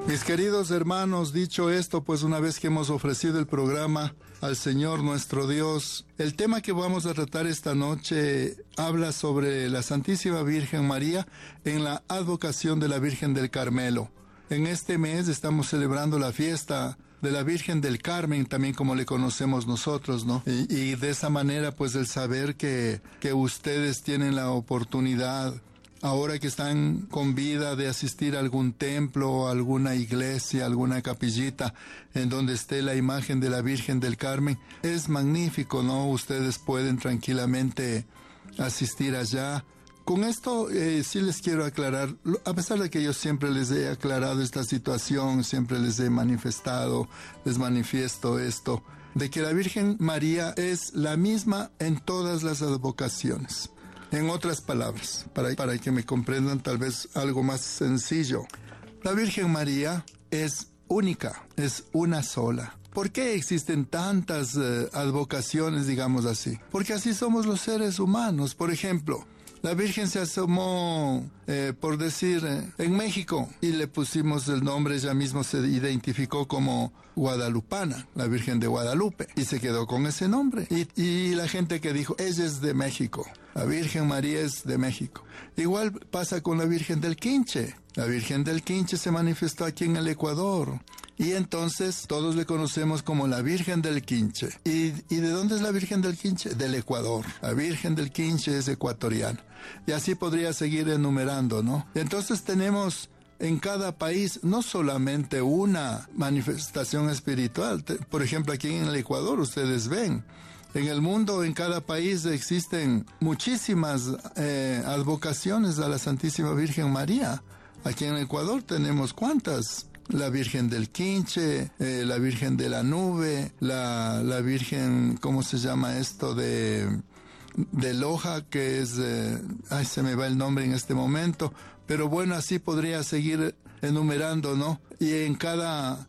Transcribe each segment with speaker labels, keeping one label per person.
Speaker 1: Mis queridos hermanos, dicho esto, pues una vez que hemos ofrecido el programa al Señor nuestro Dios, el tema que vamos a tratar esta noche habla sobre la Santísima Virgen María en la advocación de la Virgen del Carmelo. En este mes estamos celebrando la fiesta de la Virgen del Carmen, también como le conocemos nosotros, ¿no? Y de esa manera, pues el saber que ustedes tienen la oportunidad, ahora que están con vida, de asistir a algún templo, alguna iglesia, alguna capillita en donde esté la imagen de la Virgen del Carmen, es magnífico, ¿no? Ustedes pueden tranquilamente asistir allá. Con esto sí les quiero aclarar, a pesar de que yo siempre les he aclarado esta situación, siempre les he manifestado, les manifiesto esto, de que la Virgen María es la misma en todas las advocaciones. En otras palabras, para que me comprendan tal vez algo más sencillo, la Virgen María es única, es una sola. ¿Por qué existen tantas advocaciones, digamos así? Porque así somos los seres humanos. Por ejemplo, la Virgen se asomó, por decir, en México, y le pusimos el nombre, ella misma se identificó como guadalupana, la Virgen de Guadalupe, y se quedó con ese nombre. Y la gente que dijo, ella es de México, la Virgen María es de México. Igual pasa con la Virgen del Quinche. La Virgen del Quinche se manifestó aquí en el Ecuador. Y entonces todos le conocemos como la Virgen del Quinche. ¿Y de dónde es la Virgen del Quinche? Del Ecuador. La Virgen del Quinche es ecuatoriana. Y así podría seguir enumerando, ¿no? Entonces tenemos en cada país no solamente una manifestación espiritual. Por ejemplo, aquí en el Ecuador ustedes ven, en el mundo, en cada país existen muchísimas advocaciones a la Santísima Virgen María. Aquí en el Ecuador tenemos ¿cuántas? La Virgen del Quinche, la Virgen de la Nube, la Virgen, ¿cómo se llama esto? De Loja, que es, se me va el nombre en este momento, pero bueno, así podría seguir enumerando, ¿no? Y en cada,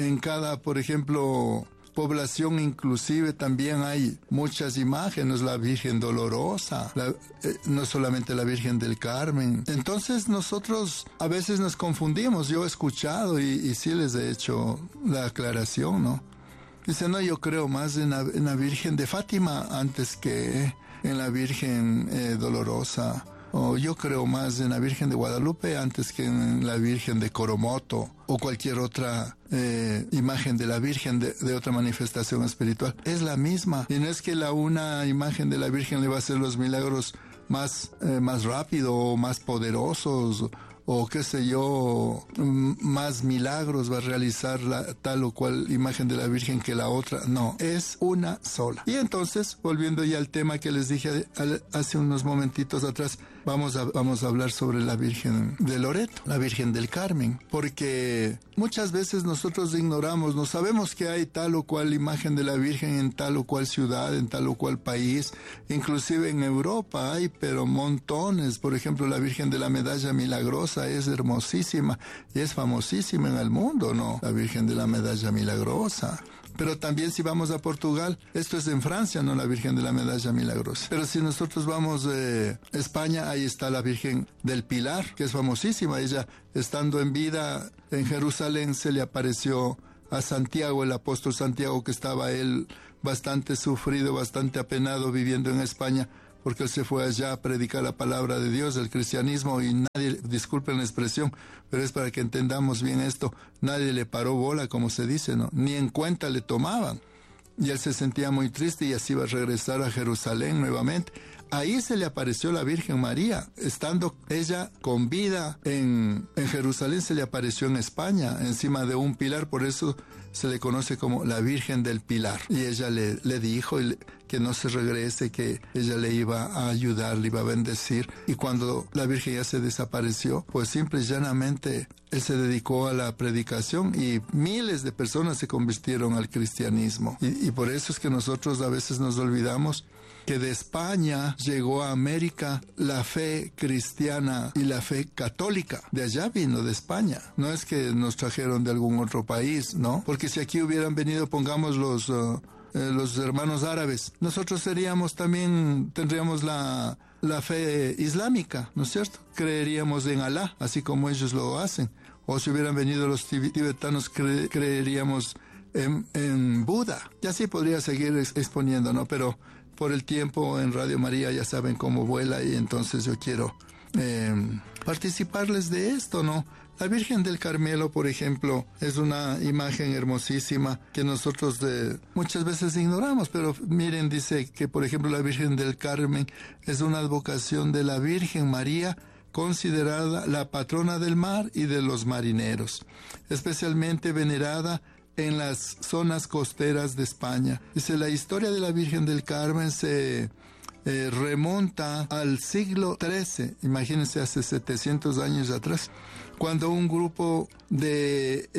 Speaker 1: por ejemplo, población inclusive también hay muchas imágenes, la Virgen Dolorosa, no solamente la Virgen del Carmen. Entonces nosotros a veces nos confundimos, yo he escuchado y sí les he hecho la aclaración, ¿no? Dice, no, yo creo más en la Virgen de Fátima antes que en la Virgen Dolorosa. O yo creo más en la Virgen de Guadalupe antes que en la Virgen de Coromoto o cualquier otra imagen de la Virgen de otra manifestación espiritual. Es la misma. Y no es que una imagen de la Virgen le va a hacer los milagros más rápido o más poderosos o qué sé yo, más milagros va a realizar tal o cual imagen de la Virgen que la otra. No, es una sola. Y entonces, volviendo ya al tema que les dije hace unos momentitos atrás, vamos a hablar sobre la Virgen de Loreto, la Virgen del Carmen, porque muchas veces nosotros ignoramos, no sabemos que hay tal o cual imagen de la Virgen en tal o cual ciudad, en tal o cual país, inclusive en Europa hay, pero montones. Por ejemplo, la Virgen de la Medalla Milagrosa es hermosísima y es famosísima en el mundo, ¿no? La Virgen de la Medalla Milagrosa. Pero también si vamos a Portugal, esto es en Francia, ¿no? La Virgen de la Medalla Milagrosa. Pero si nosotros vamos a España, ahí está la Virgen del Pilar, que es famosísima. Ella, estando en vida en Jerusalén, se le apareció a Santiago, el apóstol Santiago, que estaba él bastante sufrido, bastante apenado viviendo en España, porque él se fue allá a predicar la palabra de Dios, el cristianismo, y nadie, disculpen la expresión, pero es para que entendamos bien esto, nadie le paró bola, como se dice, ¿no? Ni en cuenta le tomaban. Y él se sentía muy triste y así iba a regresar a Jerusalén nuevamente. Ahí se le apareció la Virgen María, estando ella con vida en Jerusalén, se le apareció en España, encima de un pilar, por eso se le conoce como la Virgen del Pilar. Y ella le dijo que no se regrese, que ella le iba a ayudar, le iba a bendecir. Y cuando la Virgen ya se desapareció, pues simple y llanamente él se dedicó a la predicación y miles de personas se convirtieron al cristianismo. Y por eso es que nosotros a veces nos olvidamos que de España llegó a América la fe cristiana y la fe católica. De allá vino, de España. No es que nos trajeron de algún otro país, ¿no? Porque si aquí hubieran venido, pongamos los hermanos árabes, nosotros tendríamos la la fe islámica, ¿no es cierto? Creeríamos en Alá, así como ellos lo hacen. O si hubieran venido los tibetanos, creeríamos en Buda. Y así podría seguir exponiendo, ¿no? Pero por el tiempo en Radio María ya saben cómo vuela, y entonces yo quiero participarles de esto, ¿no? La Virgen del Carmelo, por ejemplo, es una imagen hermosísima que nosotros muchas veces ignoramos, pero miren, dice que, por ejemplo, la Virgen del Carmen es una advocación de la Virgen María, considerada la patrona del mar y de los marineros, especialmente venerada en las zonas costeras de España. Dice, la historia de la Virgen del Carmen se remonta al siglo XIII, imagínense, hace 700 años atrás, cuando un grupo de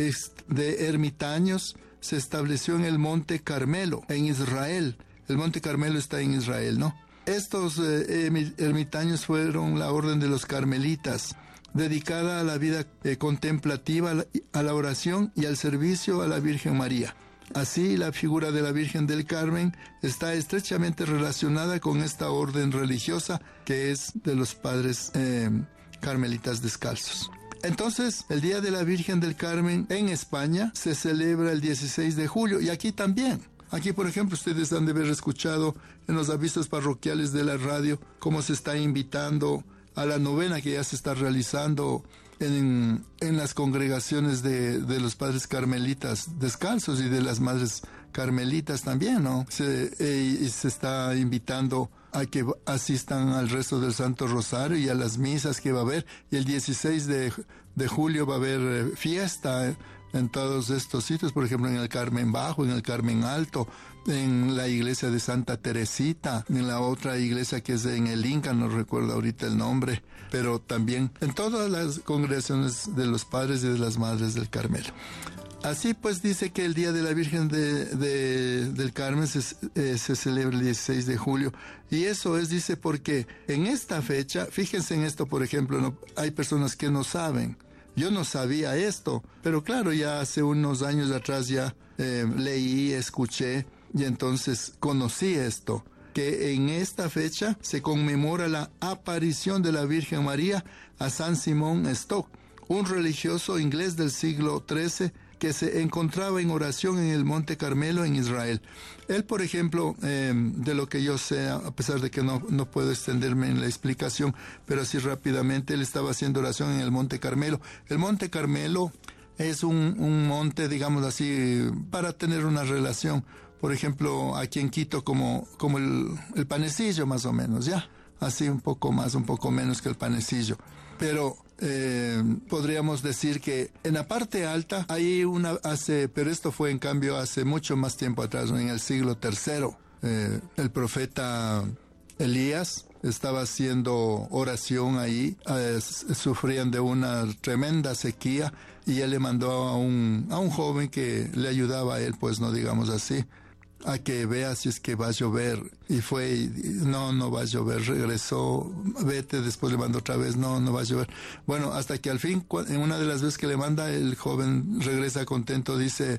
Speaker 1: ermitaños se estableció en el Monte Carmelo, en Israel. El Monte Carmelo está en Israel, ¿no? Estos ermitaños fueron la orden de los carmelitas, dedicada a la vida contemplativa, a la oración y al servicio a la Virgen María. Así, la figura de la Virgen del Carmen está estrechamente relacionada con esta orden religiosa que es de los padres carmelitas descalzos. Entonces, el Día de la Virgen del Carmen en España se celebra el 16 de julio y aquí también. Aquí, por ejemplo, ustedes han de haber escuchado en los avisos parroquiales de la radio cómo se está invitando a la novena que ya se está realizando en las congregaciones de los padres carmelitas descalzos y de las madres carmelitas también, ¿no? Y se está invitando a que asistan al rezo del Santo Rosario y a las misas que va a haber. Y el 16 de julio va a haber fiesta en todos estos sitios, por ejemplo, en el Carmen Bajo, en el Carmen Alto, en la iglesia de Santa Teresita, en la otra iglesia que es en el Inca, no recuerdo ahorita el nombre, pero también en todas las congregaciones de los padres y de las madres del Carmelo. Así pues dice que el Día de la Virgen del Carmen se celebra el 16 de julio. Y eso es, dice, porque en esta fecha, fíjense en esto, por ejemplo, no, hay personas que no saben. Yo no sabía esto, pero claro, ya hace unos años atrás ya leí, escuché y entonces conocí esto, que en esta fecha se conmemora la aparición de la Virgen María a San Simón Stock, un religioso inglés del siglo XIII que se encontraba en oración en el Monte Carmelo en Israel. Él, por ejemplo, de lo que yo sé, a pesar de que no puedo extenderme en la explicación, pero así rápidamente, él estaba haciendo oración en el Monte Carmelo. El Monte Carmelo es un monte, digamos así, para tener una relación. Por ejemplo, aquí en Quito, como el Panecillo, más o menos, ¿ya? Así un poco más, un poco menos que el Panecillo. Pero podríamos decir que en la parte alta hay pero esto fue en cambio hace mucho más tiempo atrás, ¿no? En el siglo III, el profeta Elías estaba haciendo oración ahí, sufrían de una tremenda sequía y él le mandó a un joven que le ayudaba a él, pues no digamos así, a que vea si es que va a llover. Y fue, no va a llover, regresó, vete, después le mandó otra vez, no va a llover. Bueno, hasta que al fin, en una de las veces que le manda, el joven regresa contento,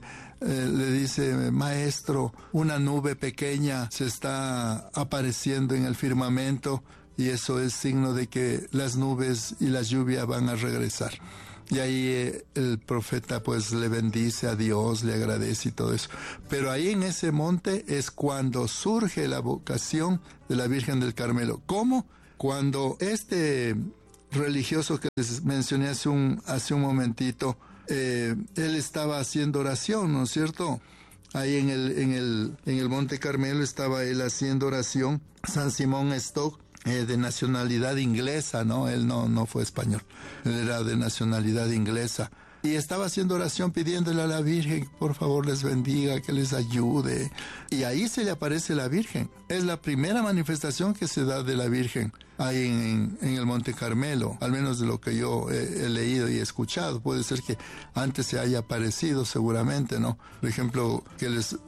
Speaker 1: le dice, maestro, una nube pequeña se está apareciendo en el firmamento y eso es signo de que las nubes y la lluvia van a regresar. Y ahí el profeta pues le bendice a Dios, le agradece y todo eso. Pero ahí en ese monte es cuando surge la vocación de la Virgen del Carmelo. ¿Cómo? Cuando este religioso que les mencioné hace un momentito, él estaba haciendo oración, ¿no es cierto? Ahí en el Monte Carmelo estaba él haciendo oración. San Simón Stock, de nacionalidad inglesa, ¿no? Él no fue español, él era de nacionalidad inglesa. Y estaba haciendo oración pidiéndole a la Virgen, por favor les bendiga, que les ayude. Y ahí se le aparece la Virgen. Es la primera manifestación que se da de la Virgen ahí en el Monte Carmelo, al menos de lo que yo he leído y escuchado. Puede ser que antes se haya aparecido seguramente, ¿no? Por ejemplo, que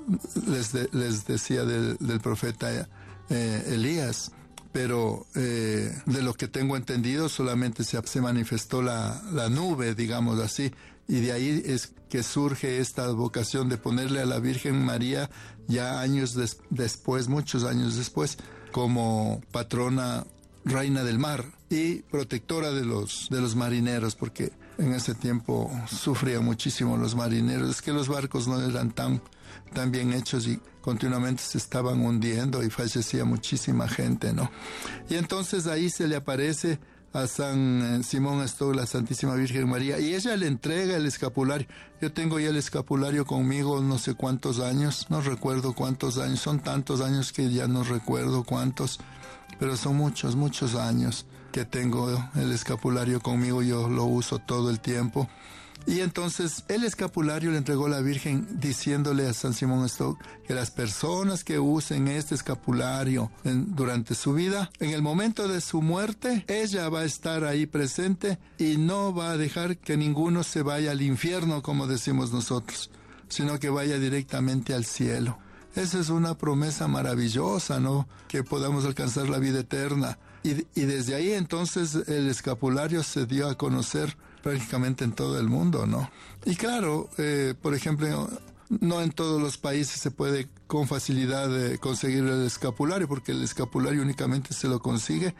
Speaker 1: les decía del profeta Elías. Pero de lo que tengo entendido solamente se manifestó la nube, digamos así, y de ahí es que surge esta vocación de ponerle a la Virgen María ya años después, muchos años después, como patrona reina del mar y protectora de los marineros, porque en ese tiempo sufrían muchísimo los marineros. Es que los barcos no eran tan bien hechos y continuamente se estaban hundiendo y fallecía muchísima gente, ¿no? Y entonces ahí se le aparece a San Simón Stock, la Santísima Virgen María, y ella le entrega el escapulario. Yo tengo ya el escapulario conmigo no sé cuántos años, no recuerdo cuántos años, son tantos años que ya no recuerdo cuántos, pero son muchos, muchos años que tengo el escapulario conmigo, yo lo uso todo el tiempo. Y entonces el escapulario le entregó la Virgen diciéndole a San Simón Stock que las personas que usen este escapulario durante su vida, en el momento de su muerte, ella va a estar ahí presente y no va a dejar que ninguno se vaya al infierno, como decimos nosotros, sino que vaya directamente al cielo. Esa es una promesa maravillosa, ¿no? Que podamos alcanzar la vida eterna. Y desde ahí entonces el escapulario se dio a conocer prácticamente en todo el mundo, ¿no? Y claro, por ejemplo, no en todos los países se puede con facilidad conseguir el escapulario, porque el escapulario únicamente se lo consigue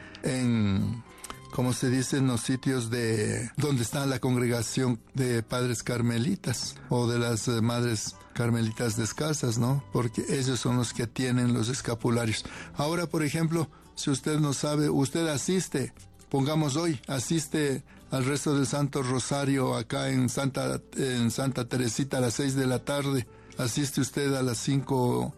Speaker 1: en, como se dice, en los sitios donde está la congregación de padres carmelitas o de las madres carmelitas descalzas, ¿no? Porque ellos son los que tienen los escapularios. Ahora, por ejemplo, si usted no sabe, usted asiste, pongamos hoy, asiste al resto del Santo Rosario acá en Santa Teresita a las 6 de la tarde. Asiste usted a las 5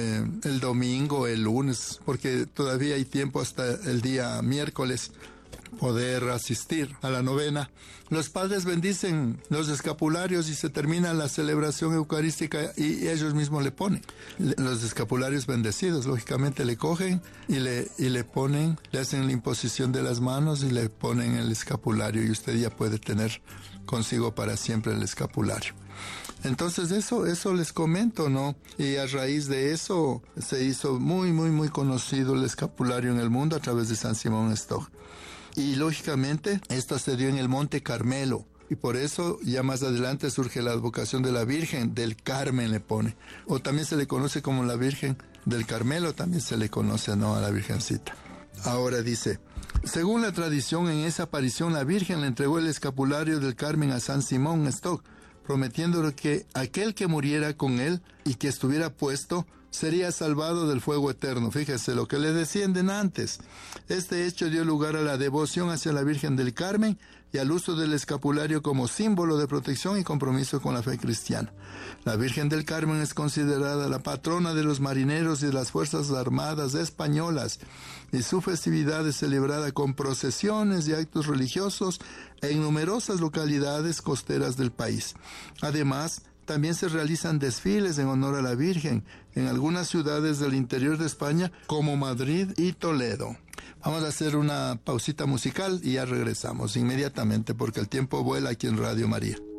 Speaker 1: el domingo, el lunes, porque todavía hay tiempo hasta el día miércoles poder asistir a la novena. Los padres bendicen los escapularios y se termina la celebración eucarística y ellos mismos le ponen los escapularios bendecidos. Lógicamente le cogen y le ponen, le hacen la imposición de las manos y le ponen el escapulario y usted ya puede tener consigo para siempre el escapulario. Entonces eso les comento, ¿no? Y a raíz de eso se hizo muy, muy, muy conocido el escapulario en el mundo a través de San Simón Stock. Y lógicamente esto se dio en el Monte Carmelo y por eso ya más adelante surge la advocación de la Virgen del Carmen, le pone, o también se le conoce como la Virgen del Carmelo, también se le conoce, ¿no?, a la Virgencita. Ahora dice, según la tradición, en esa aparición la Virgen le entregó el escapulario del Carmen a San Simón Stock, prometiéndole que aquel que muriera con él y que estuviera puesto sería salvado del fuego eterno. Fíjese lo que le decían antes. Este hecho dio lugar a la devoción hacia la Virgen del Carmen y al uso del escapulario como símbolo de protección y compromiso con la fe cristiana. La Virgen del Carmen es considerada la patrona de los marineros y de las Fuerzas Armadas españolas, y su festividad es celebrada con procesiones y actos religiosos en numerosas localidades costeras del país. Además, también se realizan desfiles en honor a la Virgen en algunas ciudades del interior de España, como Madrid y Toledo. Vamos a hacer una pausita musical y ya regresamos inmediatamente porque el tiempo vuela aquí en Radio María.